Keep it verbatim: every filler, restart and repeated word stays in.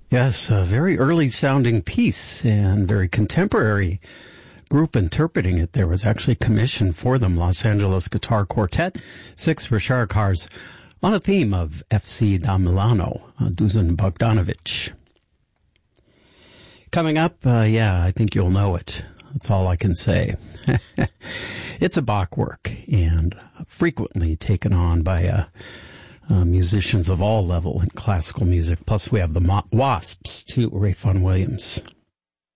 Yes, a very early sounding piece and very contemporary group interpreting it. There was actually commissioned for them, Los Angeles Guitar Quartet, six Richard cars, on a theme of F C da Milano, uh, Dusan Bogdanovich. Coming up, uh, yeah, I think you'll know it. That's all I can say. It's a Bach work and frequently taken on by uh, uh, musicians of all level in classical music. Plus, we have the Wasps, too, Ray Vaughan Williams.